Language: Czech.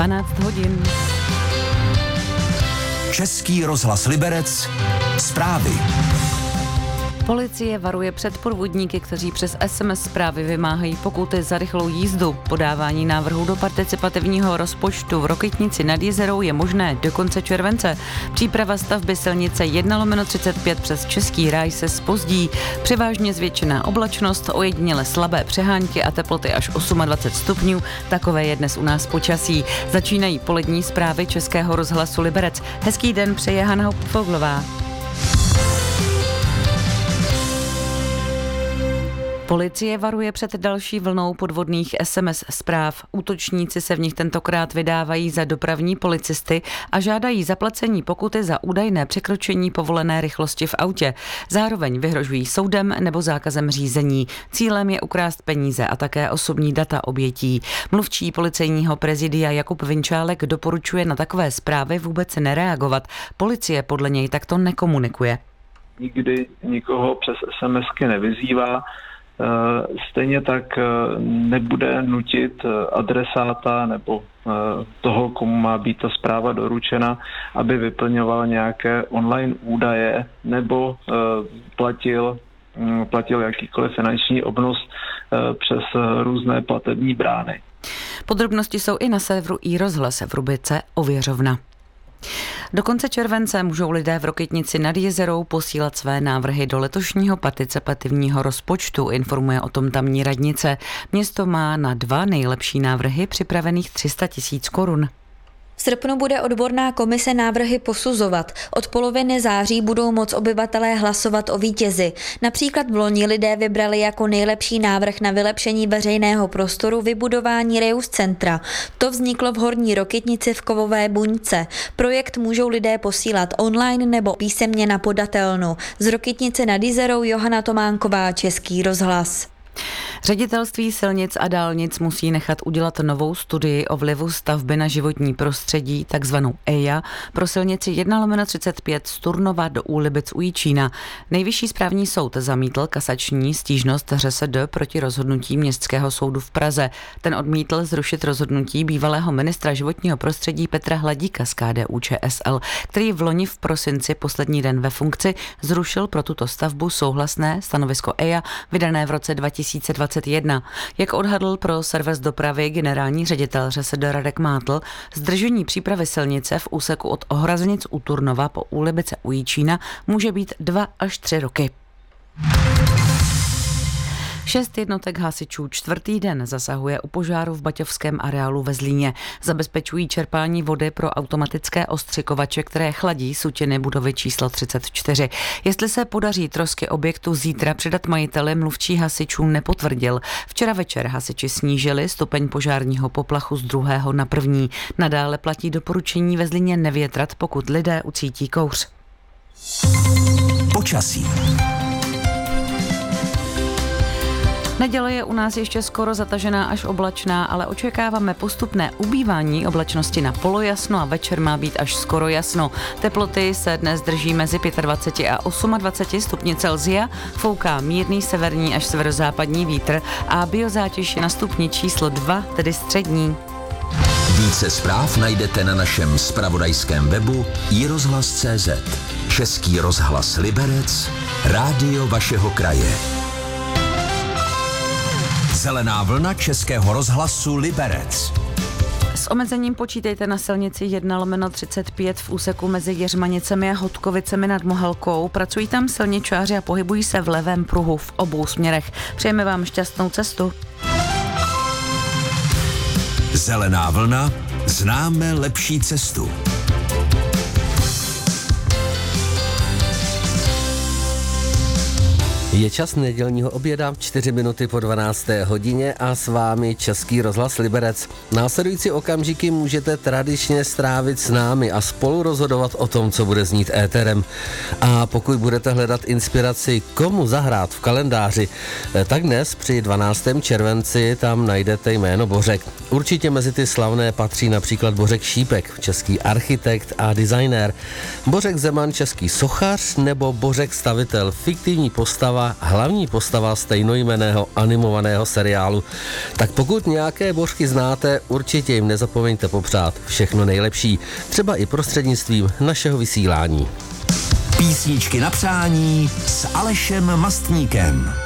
12 hodin. Český rozhlas Liberec. Zprávy. Policie varuje před podvodníky, kteří přes SMS zprávy vymáhají pokuty za rychlou jízdu. Podávání návrhu do participativního rozpočtu v Rokytnici nad Jizerou je možné do konce července. Příprava stavby silnice 1/35 přes Český ráj se zpozdí. Převážně zvětšená oblačnost, ojediněle slabé přehánky a teploty až 28 stupňů. Takové je dnes u nás počasí. Začínají polední zprávy Českého rozhlasu Liberec. Hezký den přeje Hana Foglová. Policie varuje před další vlnou podvodných SMS zpráv. Útočníci se v nich tentokrát vydávají za dopravní policisty a žádají zaplacení pokuty za údajné překročení povolené rychlosti v autě. Zároveň vyhrožují soudem nebo zákazem řízení. Cílem je ukrást peníze a také osobní data obětí. Mluvčí policejního prezidia Jakub Vinčálek doporučuje na takové zprávy vůbec nereagovat. Policie podle něj takto nekomunikuje. Nikdy nikoho přes SMSky nevyzývá. Stejně tak nebude nutit adresáta nebo toho, komu má být ta zpráva doručena, aby vyplňoval nějaké online údaje nebo platil jakýkoliv finanční obnos přes různé platební brány. Podrobnosti jsou i na serveru iRozhlas v rubrice Ověřovna. Do konce července můžou lidé v Rokytnici nad Jizerou posílat své návrhy do letošního participativního rozpočtu, informuje o tom tamní radnice. Město má na 2 nejlepší návrhy připravených 300 000 korun. V srpnu bude odborná komise návrhy posuzovat. Od poloviny září budou moc obyvatelé hlasovat o vítězi. Například v loni lidé vybrali jako nejlepší návrh na vylepšení veřejného prostoru vybudování Reus centra. To vzniklo v Horní Rokytnici v Kovové buňce. Projekt můžou lidé posílat online nebo písemně na podatelnu. Z Rokytnice nad Jizerou Johana Tománková, Český rozhlas. Ředitelství silnic a dálnic musí nechat udělat novou studii o vlivu stavby na životní prostředí, takzvanou EIA, pro silnici 1/35 z Turnova do Úlibic u Jičína. Nejvyšší správní soud zamítl kasační stížnost ŘSD proti rozhodnutí Městského soudu v Praze. Ten odmítl zrušit rozhodnutí bývalého ministra životního prostředí Petra Hladíka z KDU-ČSL, který v loni v prosinci, poslední den ve funkci, zrušil pro tuto stavbu souhlasné stanovisko EIA vydané v roce 2021. Jak odhadl pro server z dopravy generální ředitel ŘSD Radek Mátl, zdržení přípravy silnice v úseku od Ohrazenic u Turnova po Úlibice u Jičína může být 2 až 3 roky. 6 jednotek hasičů 4. den zasahuje u požáru v baťovském areálu ve Zlíně. Zabezpečují čerpání vody pro automatické ostřikovače, které chladí sutiny budovy číslo 34. Jestli se podaří trosky objektu zítra předat majiteli, mluvčí hasičů nepotvrdil. Včera večer hasiči snížili stupeň požárního poplachu z 2. na 1. Nadále platí doporučení ve Zlíně nevětrat, pokud lidé ucítí kouř. Počasí. Neděle je u nás ještě skoro zatažená až oblačná, ale očekáváme postupné ubývání oblačnosti na polojasno a večer má být až skoro jasno. Teploty se dnes drží mezi 25 a 28 stupni Celsia, fouká mírný severní až severozápadní vítr a biozátěž je na stupni číslo 2, tedy střední. Více zpráv najdete na našem zpravodajském webu iRozhlas.cz. Český rozhlas Liberec, rádio vašeho kraje. Zelená vlna Českého rozhlasu Liberec. S omezením počítejte na silnici 1/35 v úseku mezi Jeřmanicemi a Hodkovicemi nad Mohelkou. Pracují tam silničáři a pohybují se v levém pruhu v obou směrech. Přejeme vám šťastnou cestu. Zelená vlna, známe lepší cestu. Je čas nedělního oběda, 4 minuty po 12. hodině a s vámi Český rozhlas Liberec. Následující okamžiky můžete tradičně strávit s námi a spolu rozhodovat o tom, co bude znít éterem. A pokud budete hledat inspiraci, komu zahrát v kalendáři, tak dnes při 12. červenci tam najdete jméno Bořek. Určitě mezi ty slavné patří například Bořek Šípek, český architekt a designér, Bořek Zeman, český sochař, nebo Bořek Stavitel, fiktivní postava byla hlavní postava stejnojmenného animovaného seriálu. Tak pokud nějaké božky znáte, určitě jim nezapomeňte popřát všechno nejlepší, třeba i prostřednictvím našeho vysílání. Písničky na přání s Alešem Mastníkem.